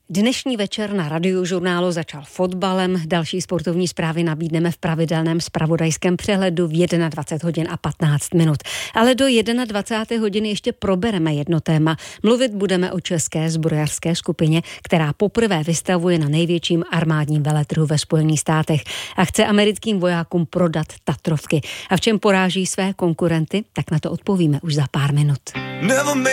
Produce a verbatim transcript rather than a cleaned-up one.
Dnešní večer na Radiožurnálu začal fotbalem. Další sportovní zprávy nabídneme v pravidelném zpravodajském přehledu v dvacet jedna hodin a patnáct minut. Ale do dvacáté jedné hodiny ještě probereme jedno téma. Mluvit budeme o české zbrojařské skupině, která poprvé vystavuje na největším armádním veletrhu ve Spojených státech a chce americkým vojákům prodat Tatrovky. A v čem poráží své konkurenty, tak na to odpovíme už za pár minut.